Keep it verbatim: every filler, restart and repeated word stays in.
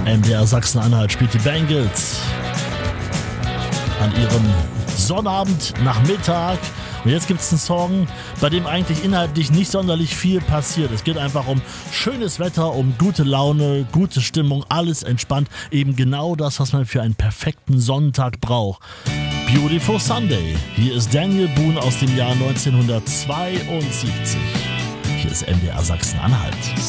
M D R Sachsen-Anhalt spielt die Bangles an ihrem Sonnabend nach Mittag. Und jetzt gibt es einen Song, bei dem eigentlich inhaltlich nicht sonderlich viel passiert. Es geht einfach um schönes Wetter, um gute Laune, gute Stimmung, alles entspannt. Eben genau das, was man für einen perfekten Sonntag braucht. Beautiful Sunday. Hier ist Daniel Boone aus dem Jahr neunzehnhundertzweiundsiebzig. Hier ist M D R Sachsen-Anhalt.